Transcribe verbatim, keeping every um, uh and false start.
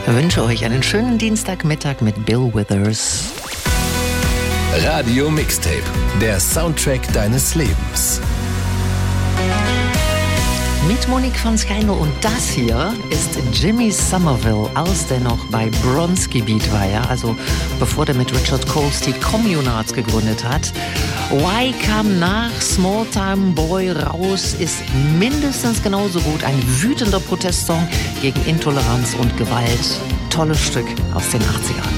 Ich wünsche euch einen schönen Dienstagmittag mit Bill Withers. Radio Mixtape, der Soundtrack deines Lebens. Mit Monique von Skyno und das hier ist Jimmy Somerville, als der noch bei Bronski Beat war, ja, also bevor der mit Richard Coles die Communards gegründet hat. Why kam nach Small Time Boy raus, ist mindestens genauso gut ein wütender Protestsong gegen Intoleranz und Gewalt. Tolles Stück aus den achtzigern.